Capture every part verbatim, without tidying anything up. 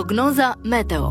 Prognoza meteo.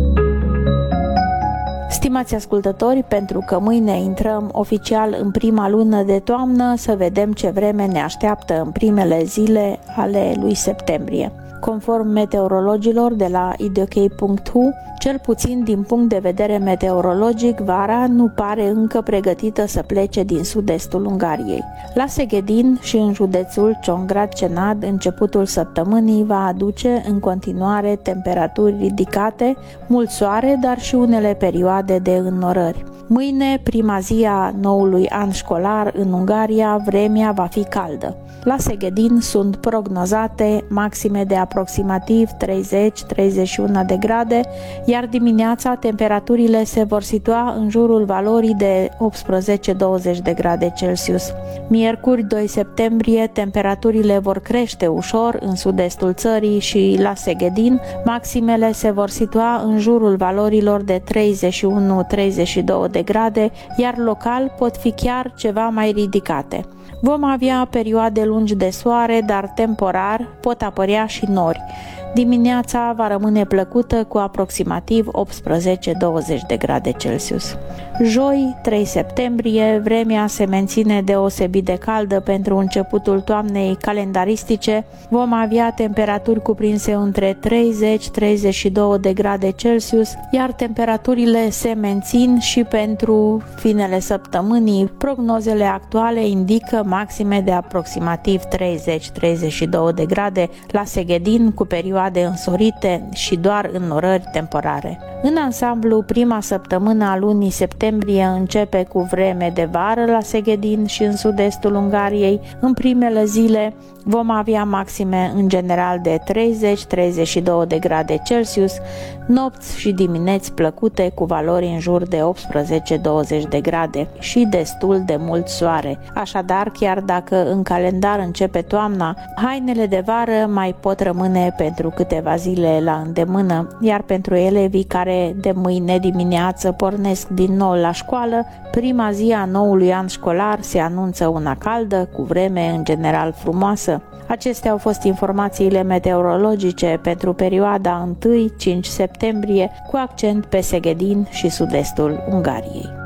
Stimați ascultători, pentru că mâine intrăm oficial în prima lună de toamnă, să vedem ce vreme ne așteaptă în primele zile ale lui septembrie. Conform meteorologilor de la idok punct hu, cel puțin din punct de vedere meteorologic, vara nu pare încă pregătită să plece din sud-estul Ungariei. La Seghedin și în județul Csongrád-Csanád, începutul săptămânii va aduce în continuare temperaturi ridicate, mult soare, dar și unele perioade de înnorări. Mâine, prima zi a noului an școlar în Ungaria, vremea va fi caldă. La Seghedin sunt prognozate maxime de aproximativ treizeci treizeci și unu de grade, iar dimineața temperaturile se vor situa în jurul valorii de optsprezece douăzeci de grade Celsius. Miercuri, doi septembrie, temperaturile vor crește ușor în sud-estul țării și la Seghedin maximele se vor situa în jurul valorilor de treizeci și unu treizeci și doi de grade, iar local pot fi chiar ceva mai ridicate. Vom avea perioade lungi de soare, dar temporar pot apărea și nori. Dimineața va rămâne plăcută cu aproximativ optsprezece douăzeci de grade Celsius. Joi, trei septembrie, vremea se menține deosebit de caldă pentru începutul toamnei calendaristice. Vom avea temperaturi cuprinse între treizeci treizeci și doi de grade Celsius, iar temperaturile se mențin și pentru finele săptămânii. Prognozele actuale indică maxime de aproximativ treizeci treizeci și doi de grade la Seghedin, cu perioade de însorite și doar înnorări temporare. În ansamblu, prima săptămână a lunii septembrie începe cu vreme de vară la Seghedin și în sud-estul Ungariei. În primele zile vom avea maxime în general de treizeci treizeci și doi de grade Celsius, nopți și dimineți plăcute cu valori în jur de optsprezece douăzeci de grade și destul de mult soare. Așadar, chiar dacă în calendar începe toamna, hainele de vară mai pot rămâne pentru câteva zile la îndemână, iar pentru elevii care de mâine dimineață pornesc din nou la școală, prima zi a noului an școlar se anunță una caldă, cu vreme în general frumoasă. Acestea au fost informațiile meteorologice pentru perioada unu cinci septembrie, cu accent pe Seghedin și sud-estul Ungariei.